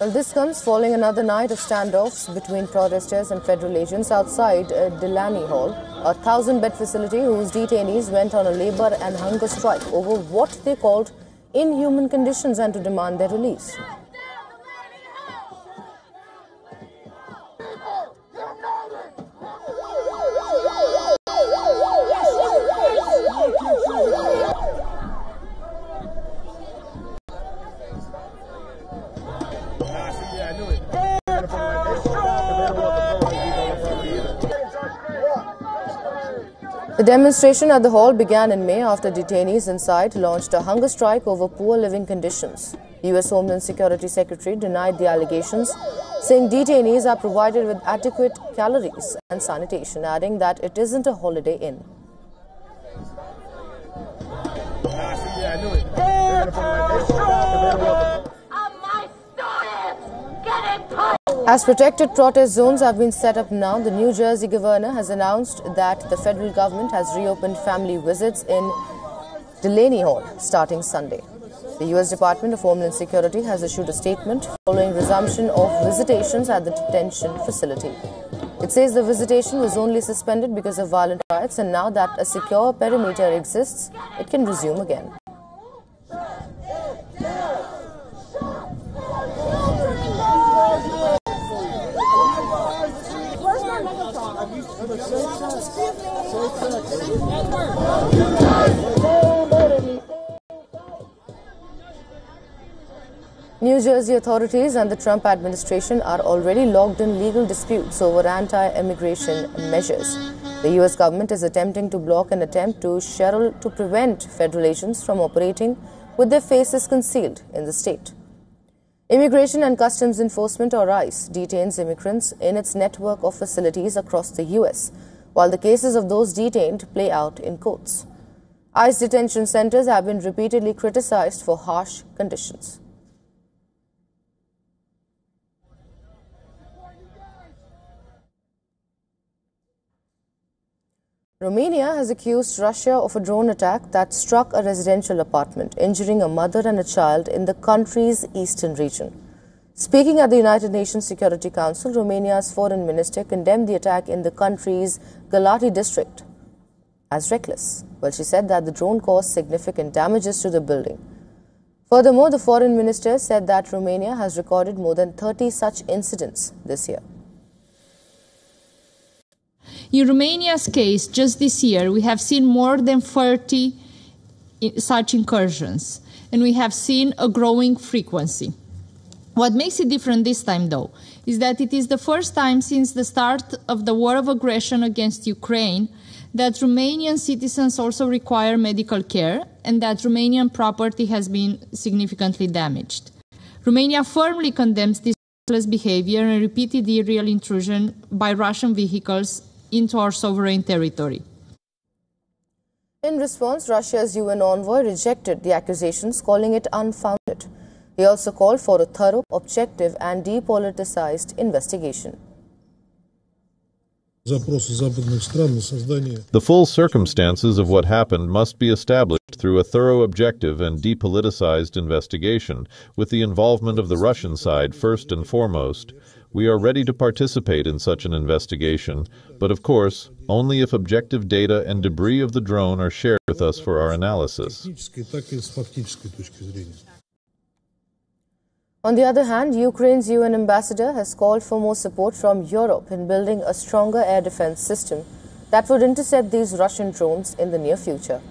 Well, this comes following another night of standoffs between protesters and federal agents outside Delaney Hall, a 1,000-bed facility whose detainees went on a labor and hunger strike over what they called inhuman conditions and to demand their release. The demonstration at the hall began in May after detainees inside launched a hunger strike over poor living conditions. U.S. Homeland Security Secretary denied the allegations, saying detainees are provided with adequate calories and sanitation, adding that it isn't a holiday inn. As protected protest zones have been set up now, the New Jersey governor has announced that the federal government has reopened family visits in Delaney Hall starting Sunday. The U.S. Department of Homeland Security has issued a statement following resumption of visitations at the detention facility. It says the visitation was only suspended because of violent riots, and now that a secure perimeter exists, it can resume again. New Jersey authorities and the Trump administration are already locked in legal disputes over anti-immigration measures. The U.S. government is attempting to block an attempt to prevent federal agents from operating with their faces concealed in the state. Immigration and Customs Enforcement, or ICE, detains immigrants in its network of facilities across the U.S., while the cases of those detained play out in courts. ICE detention centers have been repeatedly criticized for harsh conditions. Romania has accused Russia of a drone attack that struck a residential apartment, injuring a mother and a child in the country's eastern region. Speaking at the United Nations Security Council, Romania's foreign minister condemned the attack in the country's Galati district as reckless. Well, she said that the drone caused significant damages to the building. Furthermore, the foreign minister said that Romania has recorded more than 30 such incidents this year. In Romania's case, just this year, we have seen more than 30 such incursions, and we have seen a growing frequency. What makes it different this time, though, is that it is the first time since the start of the war of aggression against Ukraine that Romanian citizens also require medical care and that Romanian property has been significantly damaged. Romania firmly condemns this reckless behavior and repeated aerial intrusion by Russian vehicles into our sovereign territory. In response, Russia's UN envoy rejected the accusations, calling it unfounded. He also called for a thorough, objective and depoliticized investigation. The full circumstances of what happened must be established through a thorough, objective and depoliticized investigation, with the involvement of the Russian side first and foremost. We are ready to participate in such an investigation, but of course, only if objective data and debris of the drone are shared with us for our analysis. On the other hand, Ukraine's UN ambassador has called for more support from Europe in building a stronger air defense system that would intercept these Russian drones in the near future.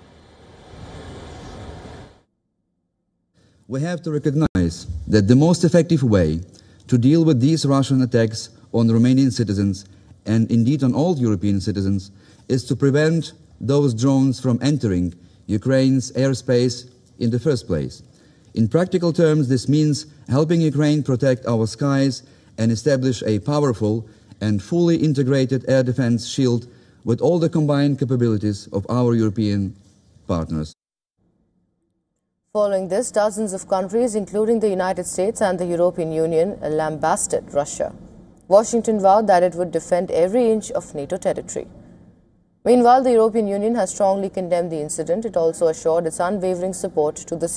We have to recognize that the most effective way to deal with these Russian attacks on Romanian citizens, and indeed on all European citizens, is to prevent those drones from entering Ukraine's airspace in the first place. In practical terms, this means helping Ukraine protect our skies and establish a powerful and fully integrated air defense shield with all the combined capabilities of our European partners. Following this, dozens of countries, including the United States and the European Union, lambasted Russia. Washington vowed that it would defend every inch of NATO territory. Meanwhile, the European Union has strongly condemned the incident. It also assured its unwavering support to the